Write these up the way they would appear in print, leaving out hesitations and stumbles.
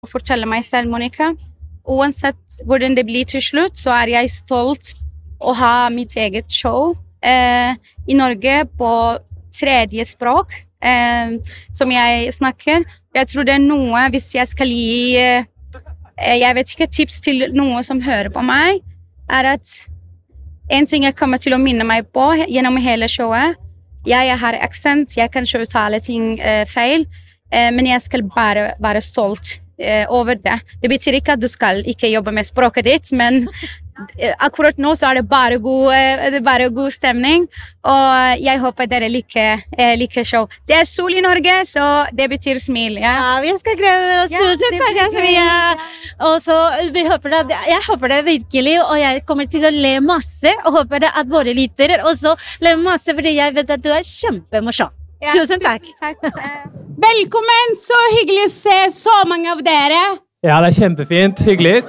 fortelle meg selv, Monica. Uansett hvordan det blir til slutt, så jeg stolt å ha mitt eget show i Norge på tredje språk som jeg snakker. Jeg tror det noe, hvis jeg skal gi, jeg vet ikke, tips til noen som hører på meg, at en ting jeg kommer til å minne meg på gjennom hele showet, jeg har aksent, jeg kan ikke uttale ting feil, men jeg skal bare være stolt over det. Det betyr ikke at du skal ikke jobbe med språket ditt, men akkurat nå så det bare god stemning, og jeg håper dere liker show. Det sol i Norge, så det betyr smil, ja. Ja, vi skal glede oss. Tusen takk, Asria. Og så, jeg håper det virkelig, og jeg kommer til å le masse, og håper det at våre lyttere også ler masse, fordi jeg vet at du kjempemorsom. Ja, tusen takk. Velkommen, så hyggelig å se så mange av dere. Ja, det kjempefint. Hyggelig.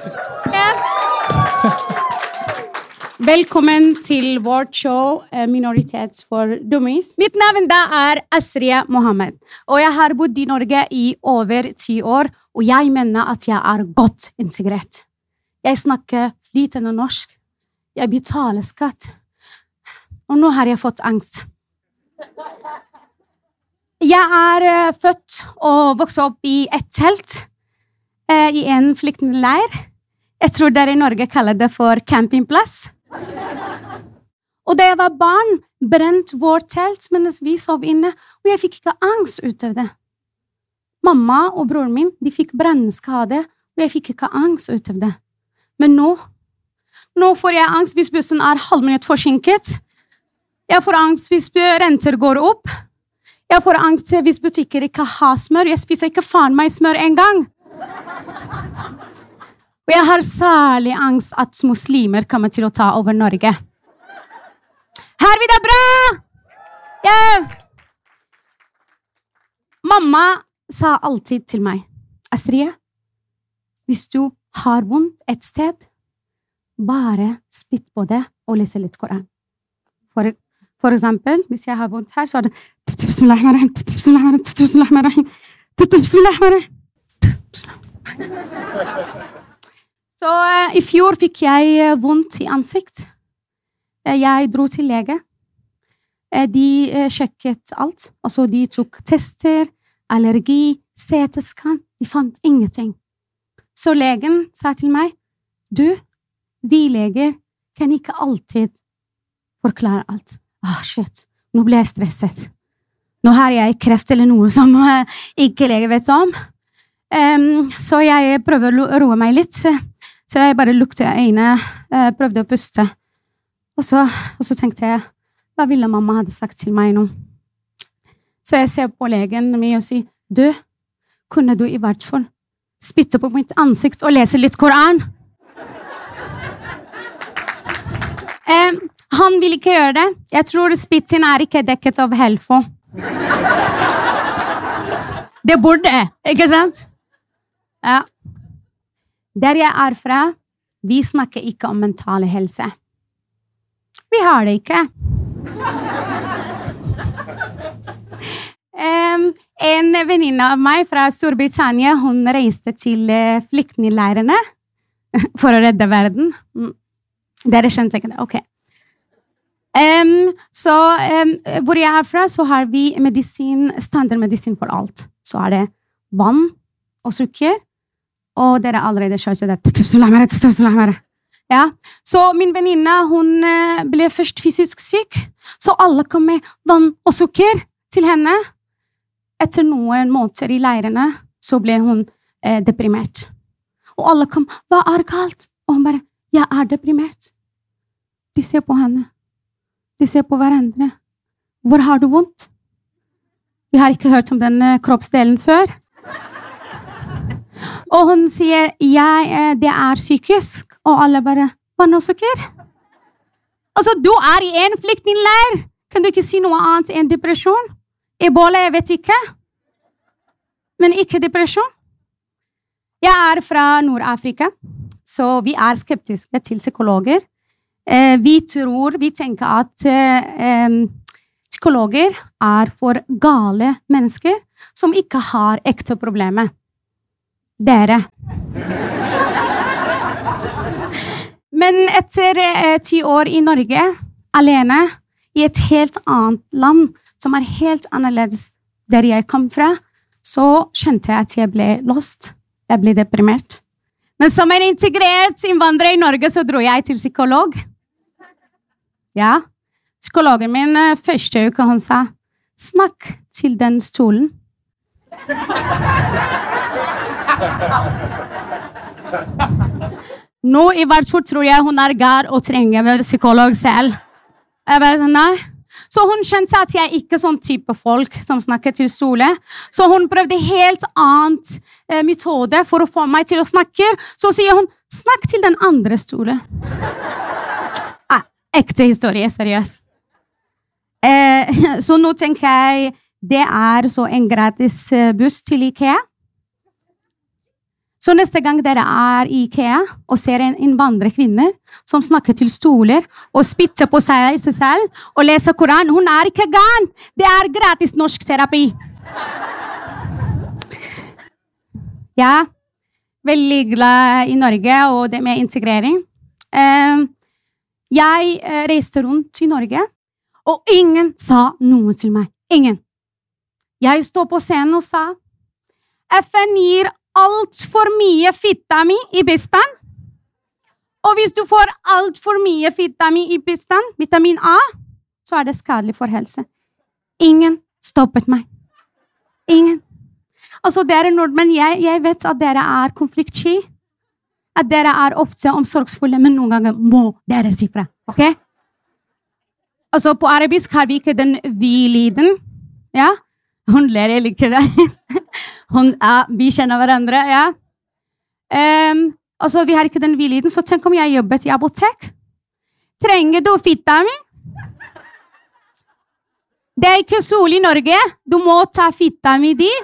Velkommen til vårt show Minoritets for Dummies. Mitt navn da Asria Mohammed, og jeg har bodd i Norge i over 10 år, og jeg mener at jeg godt integrert. Jeg snakker flytende norsk, jeg betaler skatt, og nå har jeg fått angst. Jeg født og vokst opp i et telt, i en flyktningleir. Jeg tror dere i Norge kaller det for campingplass. Og da jeg var barn, brent vårt telt mens vi sov inne, og jeg fikk ikke angst ut av det. Mamma og broren min, de fikk brennskade, og jeg fikk ikke angst ut av det. Men nå får jeg angst hvis bussen halv minutt forsinket. Jeg får angst hvis renter går opp. Jeg får angst hvis butikker ikke har smør. Jeg spiser ikke faen meg smør en gang. Og jeg har særlig angst at muslimer kommer til å ta over Norge. Har vi det bra? Ja! Mamma sa alltid til meg, Asria, hvis du har vondt et sted, bare spytt på det og lese litt Koran. For eksempel, hvis jeg har vondt her, så det Så i fjor fikk jeg vondt i ansikt. Jeg dro til lege. De sjekket alt. Altså, de tok tester, allergi, CT-skann. De fant ingenting. Så legen sa til meg, vi leger kan ikke alltid forklare alt. Shit, nå ble jeg stresset. Nå har jeg kreft eller noe som ikke lege vet om. Så jeg prøver å roe meg litt. Så jeg bare lukte øynene, prøvde å puste. Og så tenkte jeg, hva ville mamma hadde sagt til meg nå? Så jeg ser på legen min og sier, kunne du i hvert fall spytte på mitt ansikt og lese litt Koran? Han vil ikke gjøre det. Jeg tror spytten ikke dekket av Helfo. Det burde, ikke sant? Ja. Der jeg fra, vi snakker ikke om mentale helse. Vi har det ikke. En venninne av meg fra Storbritannia, hun reiste til flyktningleirene for å redde verden. Dere skjønte ikke det, ok. Så hvor jeg fra, så har vi standardmedisin for alt. Så det vann og sukker, og dere allerede skjønte det. Ja. Så min venninne, hun ble først fysisk syk, så alle kom med vann og sukker til henne. Etter noen måneder i leirene, så ble hun deprimert. Og alle kom, hva galt? Og hun bare, jeg deprimert. De ser på henne. De ser på hverandre. Hvor har du vondt? Vi har ikke hørt om den kroppsdelen før. Og hun sier, det psykisk. Og alle bare, vann og sukker? Altså, du i en flyktningleir. Kan du ikke si noe annet enn depresjon? Ebola, jeg vet ikke. Men ikke depresjon. Jeg fra Nord-Afrika, så vi skeptiske til psykologer. Vi tenker at psykologer for gale mennesker som ikke har ekte problemer. Dere. Men etter 10 år I Norge, alene, I et helt annet land, som helt annerledes der jeg kom fra, så skjønte jeg at jeg ble lost. Jeg ble deprimert. Men som en integrert innvandrer I Norge, så dro jeg til psykolog. Ja, psykologen min første uke, han sa, snakk til den stolen. Nå I hvert fall tror jeg hun gal og trenger en psykolog selv. Jeg vet, nei. Så hun skjønte at jeg ikke sånn type folk som snakker til stole. Så hun prøvde helt annet metode for å få meg til å snakke. Så sier hun, snakk til den andre stolen. Ekte historie, seriøst. Så nå tenker jeg, det så en gratis buss til IKEA. Så neste gang dere I IKEA og ser en innvandrerkvinne som snakker til stoler og spytter på seg selv og leser Koran, hun ikke gal. Det gratis norsk terapi. Ja, veldig glad I Norge og det med integrering. Jeg reiste rundt I Norge, og ingen sa noe til meg. Ingen. Jeg stod på scenen og sa, FN gir alt for mye vitamin I bistand. Og hvis du får alt for mye vitamin I bistand, vitamin A, så det skadelig for helse. Ingen stoppet meg. Ingen. Altså, dere nordmenn, jeg vet at dere konfliktsky. At dere ofte omsorgsfulle, men noen ganger må dere si fra. Ok? Altså, på arabisk har vi ikke den vi-lyden. Ja? Hun ler ikke det. Vi kjenner hverandre, ja. Altså, vi har ikke den vi-lyden, så tenk om jeg jobbet I apotek. Trenger du vitamin? Det ikke sol I Norge. Du må ta vitamin D.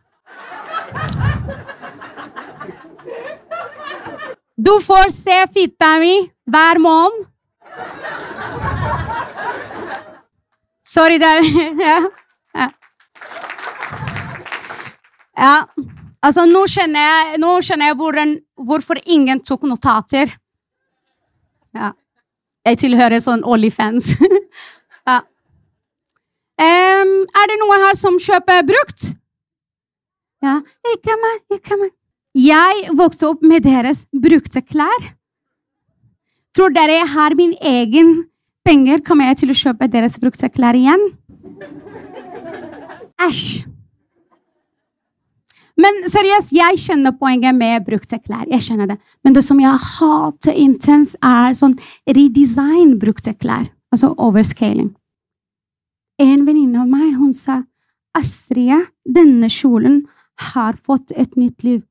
Du får se vitamin hver måned. Sorry, det ja. Ja, altså nå skjønner jeg hvorfor ingen tok notater. Ja, jeg tilhører sånn OnlyFans. Ja. Det noe her som kjøper brukt? Ja, ikke meg. Jeg vokste opp med deres brukte klær. Tror dere jeg har min egen penger, kommer jeg til å kjøpe deres brukte klær igjen? Æsj. Men seriøst, jeg kjenner poenget med brukte klær. Jeg kjenner det. Men det som jeg hater intens sånn redesign brukte klær. Altså overscaling. En venninne av meg, hun sa, Astrid, denne kjolen har fått et nytt liv.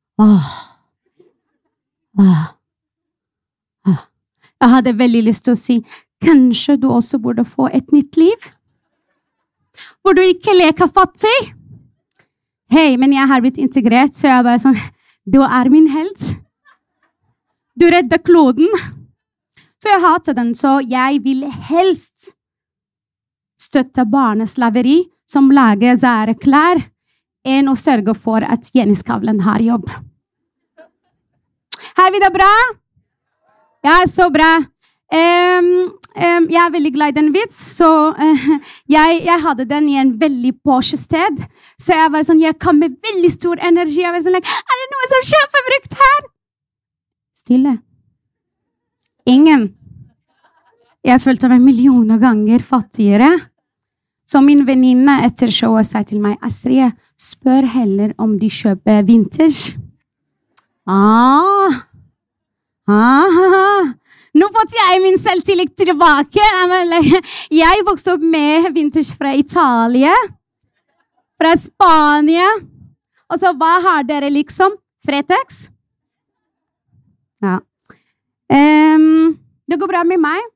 Jeg hadde veldig lyst til å si, kanskje du også burde få et nytt liv? Hvor du ikke leker fattig? Hei, men jeg har blitt integrert, så jeg bare sånn, du min helt. Du redder kloden. Så jeg hater den, så jeg vil helst støtte barneslaveri som lager sære klær, enn å sørge for at Jenny Skavlan har jobb. Har vi det bra? Ja, så bra. Jeg veldig glad I den vits, så jeg hadde den I en veldig Porsche sted, så jeg var sånn, jeg kom med veldig stor energi, jeg var sånn, det noe som kjøper brukt her? Stille. Ingen. Jeg følte meg millioner ganger fattigere. Så min venninne etter showet sa til meg, Astrid, spør heller om de kjøper vintage. Nå fått jeg min selvtillit tilbake. Jeg vokste opp med vintage fra Italia, fra Spania. Og så hva har dere liksom? Fretex? Ja. Det går bra med meg.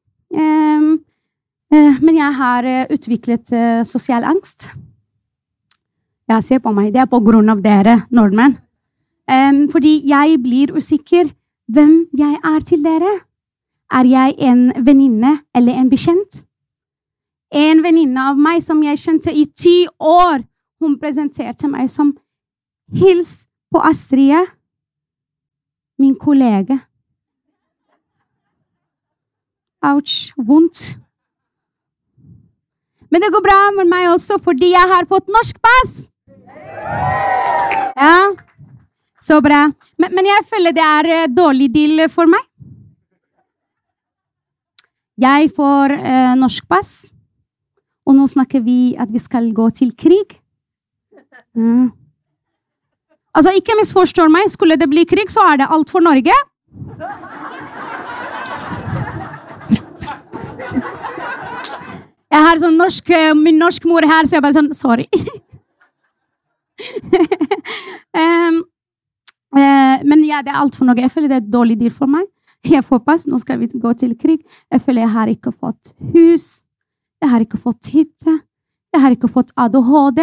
Men jeg har utviklet sosial angst. Jeg ser på meg. Det på grunn av dere, nordmenn. Fordi jeg blir usikker hvem jeg til dere. Jeg en venninne eller en bekjent? En venninne av meg som jeg kjente I 10 år, hun presenterte meg som hils på Astrid. kollega. Ouch, vondt. Men det går bra med meg også, fordi jeg har fått norsk pass. Ja, så bra. Men jeg føler det dårlig deal for meg. Jeg får norsk pass, og nå snakker vi at vi skal gå til krig. Altså, ikke misforstår meg, skulle det bli krig, så det alt for Norge. Jeg har sånn min norsk mor her, så jeg bare sånn, sorry. Men ja, det alt for Norge. Jeg føler det dårlig deal for meg. Jeg får pass, nå skal vi gå til krig. Jeg føler jeg har ikke fått hus. Jeg har ikke fått hytte. Jeg har ikke fått ADHD.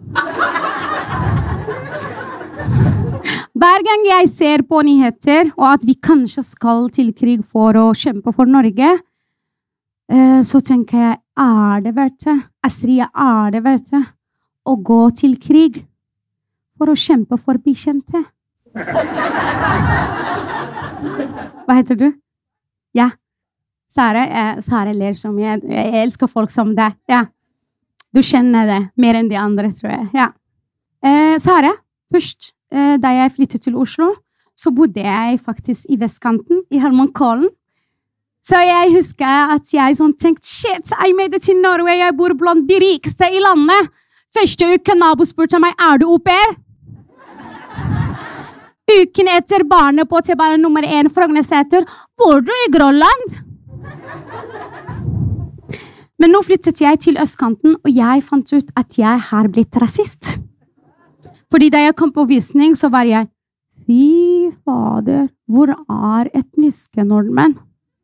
Hver gang jeg ser på nyheter, og at vi kanskje skal til krig for å kjempe for Norge, så tenker jeg, det verdt det? Astrid, det verdt det? Å gå til krig for å kjempe for bekjente? Hva heter du? Ja. Sara ler som jeg elsker folk som deg. Ja. Du kjenner det mer enn de andre, tror jeg. Ja. Sara, først, da jeg flyttet til Oslo, så bodde jeg faktisk i vestkanten, i Holmenkollen. Så jeg husker at jeg sånn tenkte, shit, I made it in Norway, jeg bor blant de rikeste i landet. Første uke nabo spurte meg, du au pair? Uken etter barnet på T-bane nummer 1 Frognerseter, bor du i Grønland? Men nå flyttet jeg til østkanten, og jeg fant ut at jeg har blitt rasist. Fordi da jeg kom på visning, så var jeg, fy fader, hvor etniske nordmenn?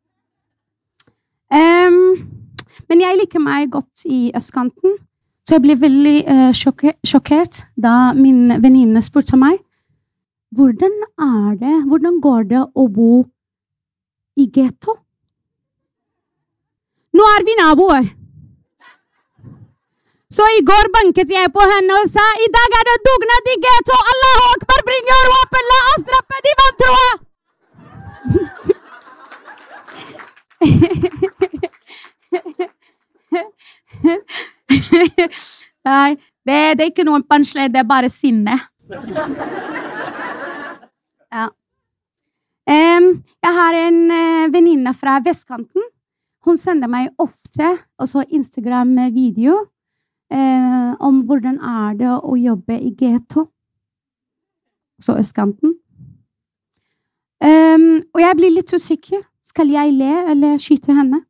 Men jeg liker meg godt i østkanten, så jeg ble veldig sjokkert da min venninne spurte meg, hvordan går det å bo i ghetto? Nå vi naboer. Så i går banket jeg på henne og sa, i dag det dugnad i ghetto, Allahu Akbar, bringer våpen, la oss drepe de vantroa! Nei, det ikke noen punchline, det bare sinne. Ja. Jeg har en venninne fra vestkanten. Hun sender meg ofte også Instagram-video om hvordan det å jobbe i ghetto. Så østkanten. Og jeg blir litt usikker. Skal jeg le eller skyte henne?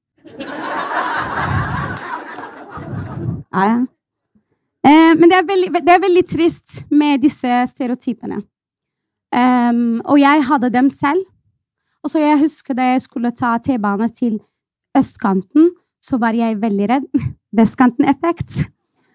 Ja. Men det veldig trist med disse stereotypene. Og jeg hadde dem selv. Og så jeg husker da jeg skulle ta T-bane til østkanten, så var jeg veldig redd. Vestkanten-effekt.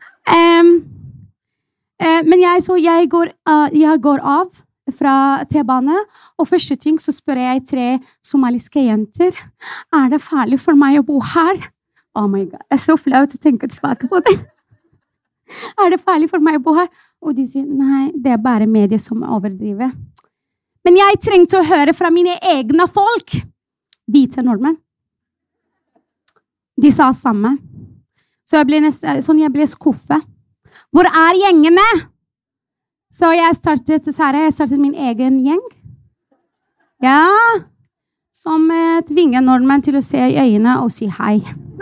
Men jeg går av fra T-bane, og første ting så spør jeg 3 somaliske jenter, det farlig for meg å bo her? Oh my god, det så flaut å tenke tilbake på det. Det farlig for meg å bo her? Og de sier, nei, det bare medier som overdriver. Men jeg trengte å høre fra mine egne folk. Hvite nordmenn. De sa samme. Så jeg ble skuffet. Hvor gjengene? Så jeg startet min egen gjeng. Ja. Som tvinger nordmenn til å se i øynene og si hei.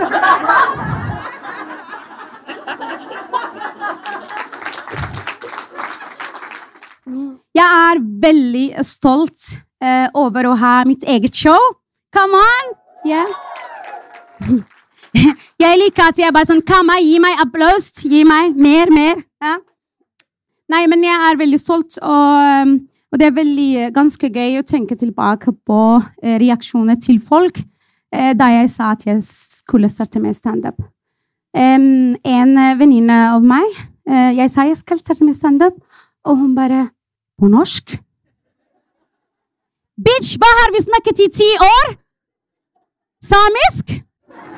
Jeg veldig stolt over å ha mitt eget show. Come on! Yeah. Jeg liker at jeg bare sånn, come on, gi meg applaus, gi meg mer. Ja. Nei, men jeg veldig stolt, og det veldig ganske gøy å tenke tilbake på reaksjoner til folk da jeg sa at jeg skulle starte med stand-up. En venninne av meg, jeg sa jeg skal starte med stand-up, og hun bare, på norsk? Bitch, hva har vi snakket i 10 år? Samisk?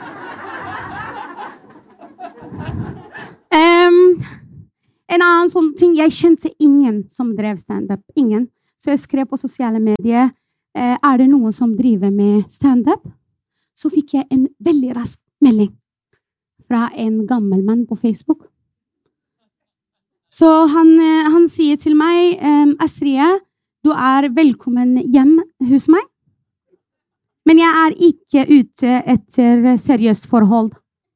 En annen sånn ting, jeg kjente ingen som drev stand-up, ingen. Så jeg skrev på sosiale medier, det noen som driver med stand-up? Så fikk jeg en veldig rask melding fra en gammel mann på Facebook. Så han sier til meg, Asriya, du velkommen hjem hos meg. Men jeg ikke ute etter seriøst forhold.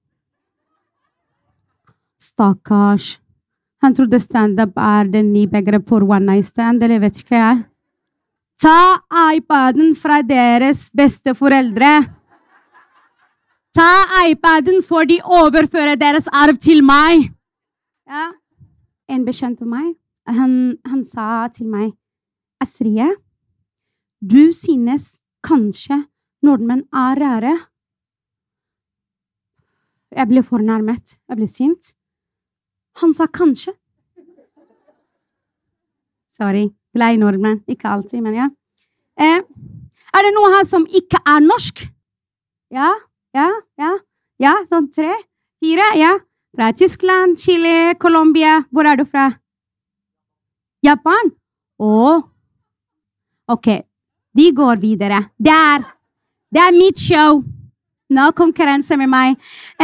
Stakkars. Han trodde stand-up den nye begrep for one night stand, eller vet ikke jeg. Ta iPaden fra deres beste foreldre. Ta iPaden for de overfører deres arv til meg. Ja. En bekjent av meg, han sa til meg, Asriya, du synes kanskje nordmenn rare. Jeg ble fornærmet, jeg ble sint. Han sa kanskje. Sorry, glad i nordmenn, ikke alltid, men ja. Det noe her som ikke norsk? Ja, sånn 3, 4, ja. Fra Tyskland, Chile, Colombia. Hvor du fra? Japan? Ok, vi går videre. Det mitt show. Nå konkurranse med meg.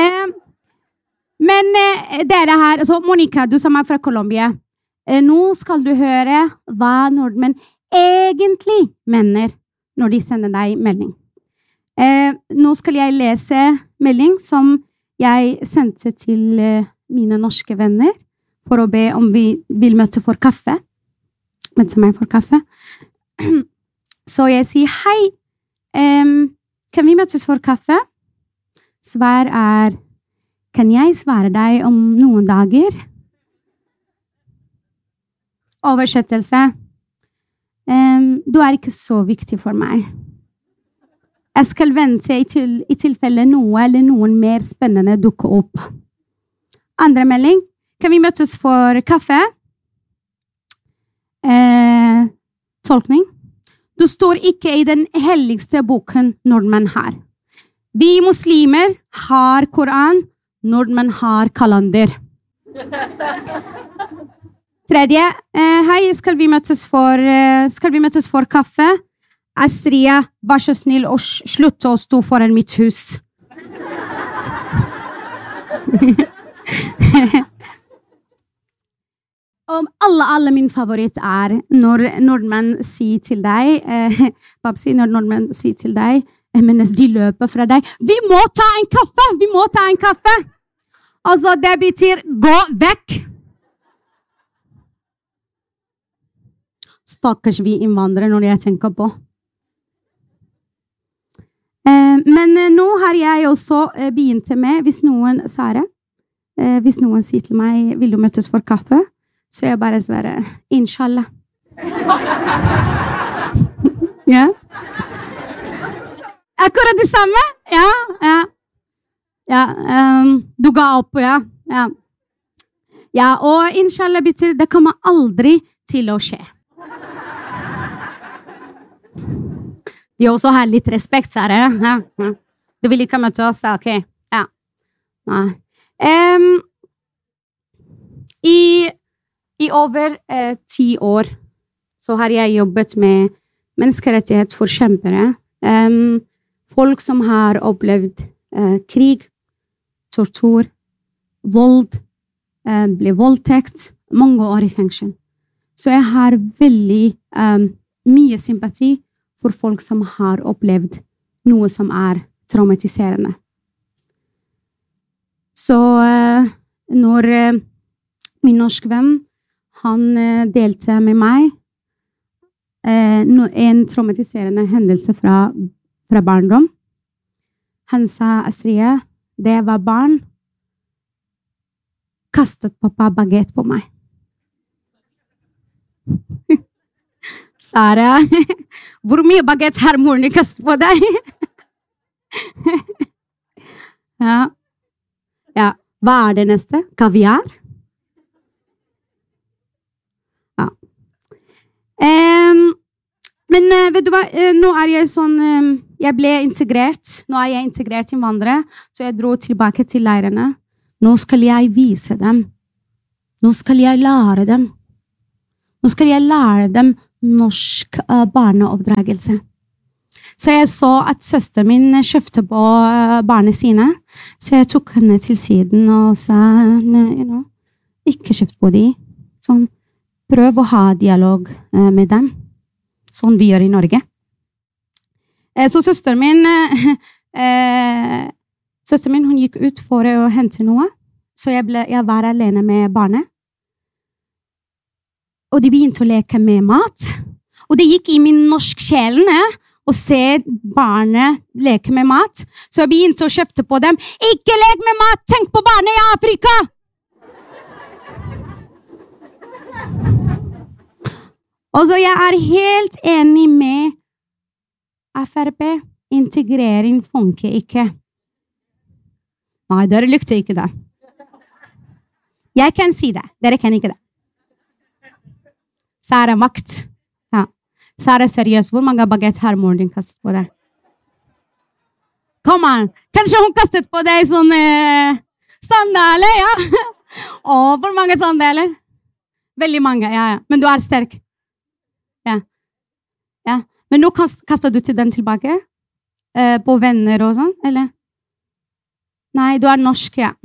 Men dere her, så Monica, du som fra Colombia. Nå skal du høre hva nordmenn egentlig mener når de sender deg melding. Nå skal jeg lese melding som jeg sendte til mine norske venner for å be om vi vil møte for kaffe. Møte meg for kaffe. Så jeg sier, hei, kan vi møtes for kaffe? Svar kan jeg svare deg om noen dager? Oversettelse. Du ikke så viktig for meg. Jeg skal vente i tilfelle noe eller noen mer spennende dukker opp. Andre melding. Kan vi møtes for kaffe? Tolkning. Du står ikke i den helligste boken nordmenn har. Vi muslimer har Koran, nordmenn har kalender. Tredje. Hei, skal vi møtes for kaffe? Asriya, vær så snill og slutt å stå foran mitt hus. Alle min favoritt når nordmenn sier til deg, Babsi, når nordmenn sier til deg, mens de løper fra deg, vi må ta en kaffe! Altså, det betyr, gå vekk! Stakkars vi innvandrere når jeg tenker på. Men nå har jeg også begynt med, hvis noen sier til meg, vil du møtes for kaffe? Så jeg bare svarer, inshallah. Ja. Akkurat det samme? Ja. Du ga opp, ja. Ja, og inshallah betyr, det kommer aldri til å skje. Vi også har litt respekt, sa det. Ja. Du vil ikke møte oss, ok. Ja. Nei. I over 10 år så har jeg jobbet med menneskerettighetsforkjempere. Folk som har opplevd krig, tortur, vold, ble voldtekt, mange år i fengsel. Så jeg har veldig mye sympati for folk som har opplevd noe som traumatiserende. Så når min norske venn, han delte med meg en traumatiserende hendelse fra barndom. Han sa, Asriya, da jeg var barn, kastet pappa baguette på meg. Sara, hvor mye baguette har moren din kastet på deg? Ja. Hva det neste? Kaviar? Ja. Men vet du hva? Nå jeg sånn, jeg ble integrert. Nå jeg integrert innvandrere, så jeg dro tilbake til leirene. Nå skal jeg vise dem. Nå skal jeg lære dem. Nå skal jeg lære dem norsk barneoppdragelse. Så jeg så at søsteren min kjøpte på barnet sine, så jeg tok henne til siden og sa, ikke kjøpt på de. Sånn, prøv å ha dialog med dem, sånn vi gjør i Norge. Så søsteren min, hun gikk ut for å hente noe, så jeg var alene med barnet. Og de begynte å leke med mat. Og det gikk i min norsk sjelen å se barnet leke med mat. Så jeg begynte å kjøpte på dem. Ikke lek med mat! Tenk på barnet i Afrika! Og så jeg er helt enig med FrP. Integrering funker ikke. Nei, dere lykte ikke det. Jeg kan si det. Dere kan ikke det. Så er det makt. Ja. Så er det seriøst. Hvor mange baguette har moren din kastet på deg? Kom an. Kanskje hun kastet på deg sånn sandaler, ja? Hvor mange sandaler? Veldig mange, ja. Men du er sterk. Ja. Men nå kastet du til den tilbake? På venner og sånn, eller? Nei, du er norsk, ja.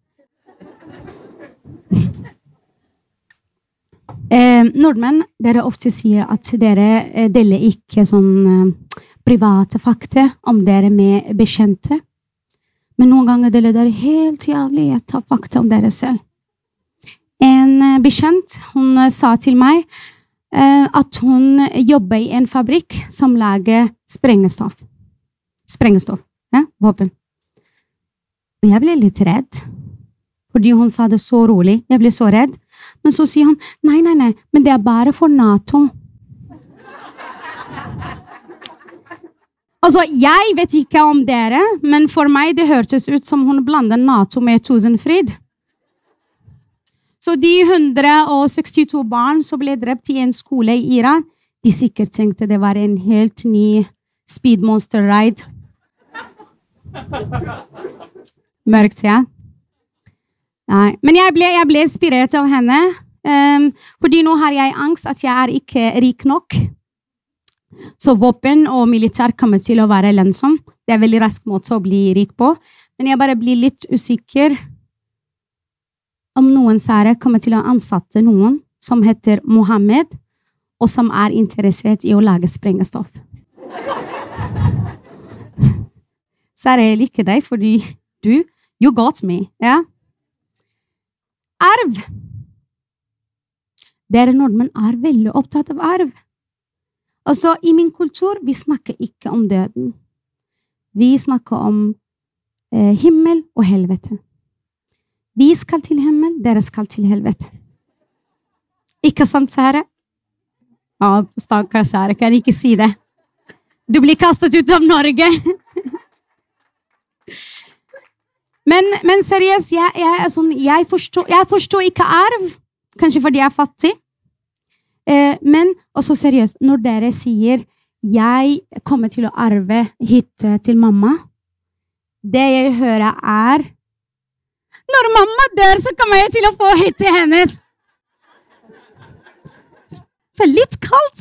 Nordmenn, dere ofte sier at dere deler ikke sånn private fakta om dere med bekjente. Men noen ganger deler dere helt jævlig fakta om dere selv. En bekjent, hun sa til meg at hun jobber i en fabrikk som lager sprengstoff. Ja, våpen. Og jeg ble litt redd, fordi hun sa det så rolig. Jeg ble så redd. Men så sier hun, nei, men det er bare for NATO. Altså, jeg vet ikke om dere, men for meg det hørtes ut som hun blandet NATO med Tusenfryd. Så de 162 barn som ble drept i en skole i Iran, de sikkert tenkte det var en helt ny Speed Monster Ride. Mørkt, ja. Nei, men jeg ble inspirert av henne, fordi nå har jeg angst at jeg er ikke rik nok. Så våpen og militær kommer til å være lønnsom. Det er en veldig rask måte å bli rik på, men jeg bare blir litt usikker om noen sære kommer til å ansatte noen som heter Mohammed, og som er interessert i å lage sprengstoff. Sære, jeg liker deg, fordi you got me, ja? Arv! Dere nordmenn er veldig opptatt av arv. Altså, i min kultur, vi snakker ikke om døden. Vi snakker om himmel og helvete. Vi skal til himmel, dere skal til helvete. Ikke sant, Sære? Ja, stakkar Sære, kan ikke si det. Du blir kastet ut av Norge. Men seriøst, jeg forstår ikke arv. Kanskje fordi jeg er fattig. Men også seriøst, når dere sier jeg kommer til å arve hytte til mamma, det jeg hører er når mamma dør, så kommer jeg til å få hytte hennes. Så litt kaldt.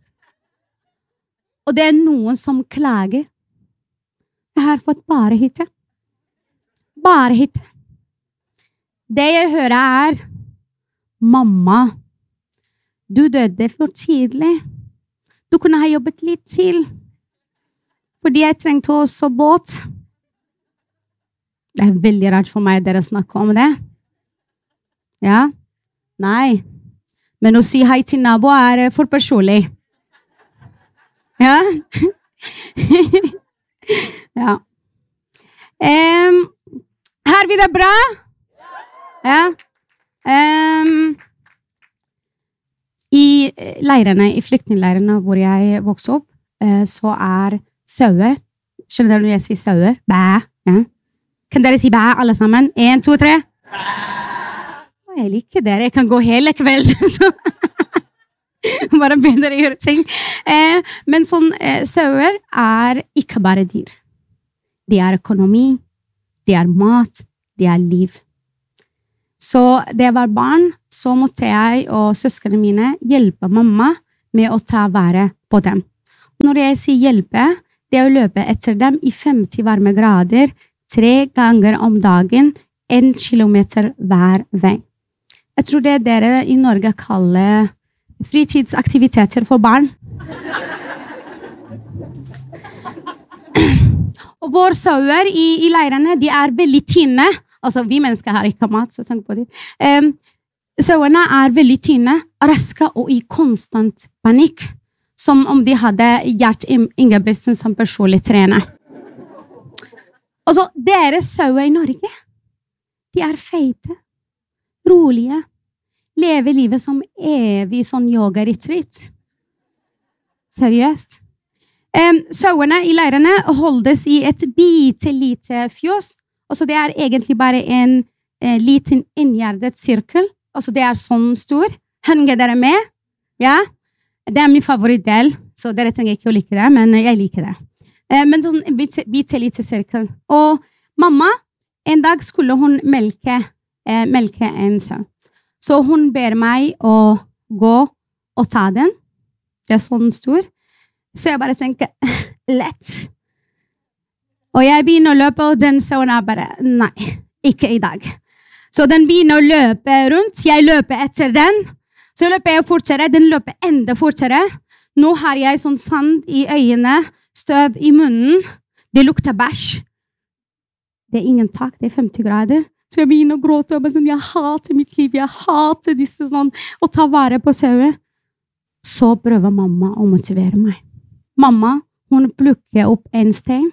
Og det er noen som klager. Jeg har fått bare hytte. Bare hytte. Det jeg hører er mamma, du døde for tidlig. Du kunne ha jobbet litt til. Fordi jeg trengte også båt. Det er veldig rart for meg dere snakker om det. Ja? Nei. Men å si hei til nabo er for personlig. Ja? Ja. Har vi det bra? Ja. I flyktningleirene hvor jeg vokste opp, så er sauer. Skjønner dere når jeg sier sauer? Bæ. Ja. Kan dere si bæ, alle sammen? 1, 2, 3. Jeg liker dere. Jeg kan gå hele kvelden. Så bare bedre å gjøre ting. Men sånn, sauer er ikke bare dyr. Det er økonomi, det er mat, det er liv. Så da jeg var barn, så måtte jeg og søskene mine hjelpe mamma med å ta vare på dem. når jeg sier hjelpe, det å løpe etter dem i 50 varmegrader 3 ganger om dagen, 1 kilometer hver vei. Jeg tror det dere i Norge kaller fritidsaktiviteter for barn. Og våre sauer i leirene, de er veldig tynne. Altså, vi mennesker har ikke mat, så tenk på det. Sauene er veldig tynne, raske og i konstant panikk, som om de hadde Gjert Ingebrigtsen som personlig trener. Altså, deres sauer i Norge, de er feite, rolige, lever livet som evig sånn yoga-retreat. Seriøst. Sauene i leirene holdes i et bitte lite fjøs. Altså, det er egentlig bare en liten inngjerdet sirkel. Altså, det er sånn stor. Henger dere med? Ja? Det er min favorittdel, så dere trenger ikke å like det, men jeg liker det. Men sånn bitte lite sirkel. Og mamma, en dag skulle hun melke en sau. Så hun ber meg å gå og ta den. Det er sånn stor. Så jeg bare tenker, lett. Og jeg begynner å løpe, og den sauen er bare, nei, ikke i dag. Så den begynner å løpe rundt, jeg løper etter den. Så løper jeg fortere, den løper enda fortere. Nå har jeg sånn sand i øynene, støv i munnen. Det lukter bæsj. Det er ingen tak, det er 50 grader. Så jeg begynner å gråte, og bare sånn, jeg hater mitt liv, jeg hater disse sånn, å ta vare på sauer. Så prøver mamma å motivere meg. Mamma, hun plukker opp en stein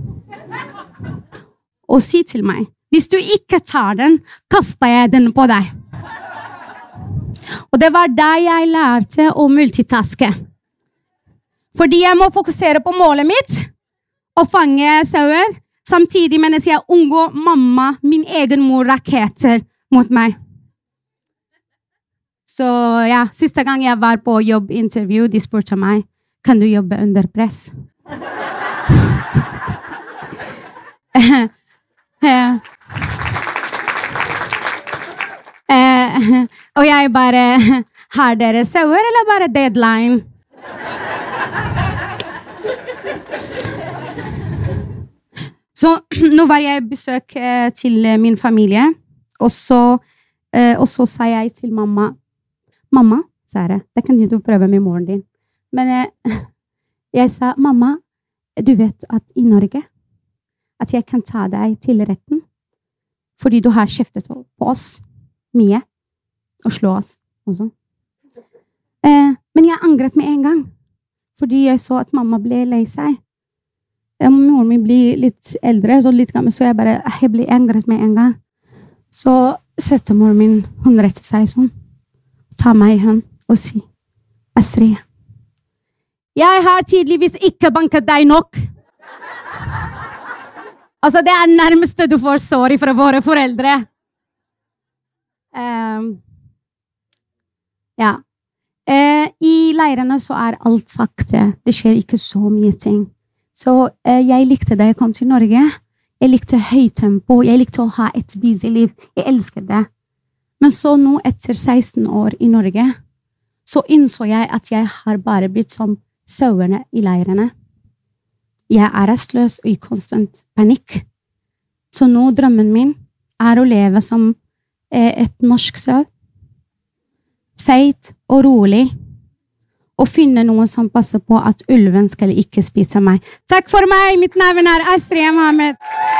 og sier til meg, hvis du ikke tar den, kaster jeg den på deg. Og det var da jeg lærte å multitaske. Fordi jeg må fokusere på målet mitt, og fange sauer, samtidig mens jeg unngår mamma, min egen mor, raketter mot meg. Så ja, siste gang jeg var på jobbintervju, de spurte meg, kan du jobbe under press? Og jeg bare, har dere sauer eller bare deadline? Så nå var jeg besøk til min familie, og så sa jeg til mamma, mamma, sa jeg, det kan du prøve med moren din. Men jeg sa, mamma, du vet at i Norge, at jeg kan ta deg til retten, fordi du har kjeftet på oss mye, og slå oss også. Men jeg angret med en gang, fordi jeg så at mamma ble lei seg. Moren min blir litt eldre, så litt gammel, så jeg ble angret med en gang. Så setter moren min, hun retter seg sånn, tar meg i hånd og sier, Astrid, jeg har tydeligvis ikke banket deg nok. Altså, det er nærmeste du får sorry fra våre foreldre. Ja. I leirene så er alt sakte. Det skjer ikke så mye ting. Så jeg likte da jeg kom til Norge. Jeg likte høytempo. Jeg likte å ha et busy liv. Jeg elsket det. Men så nå, etter 16 år i Norge, så innså jeg at jeg har bare blitt som sauerne i leirene. Jeg er restløs og i konstant panikk. Så nå drømmen min er å leve som et norsk sau. Feit og rolig. Og finne noen som passer på at ulven skal ikke spise meg. Takk for meg! Mitt navn er Astrid Mohammed.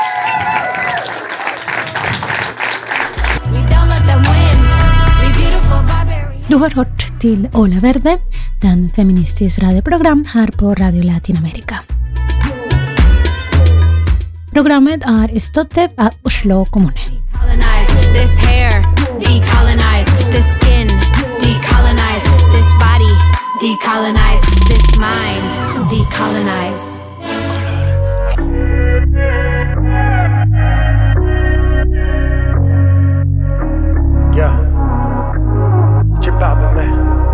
Du har hørt til Ola Verde, den feministiske radioprogram her på Radio Latinamerika. Programmet er støttet av Oslo kommune. Decolonize this hair, decolonize this skin, decolonize this body, decolonize this mind, decolonize.